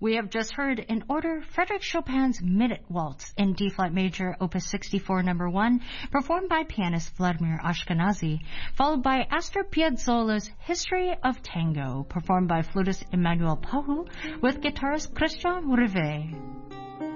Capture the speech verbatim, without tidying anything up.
We have just heard in order Frédéric Chopin's Minute Waltz in D-flat major, opus sixty-four, number one, performed by pianist Vladimir Ashkenazy, followed by Astor Piazzolla's History of Tango, performed by flutist Emmanuel Pahu with guitarist Christian Rivet.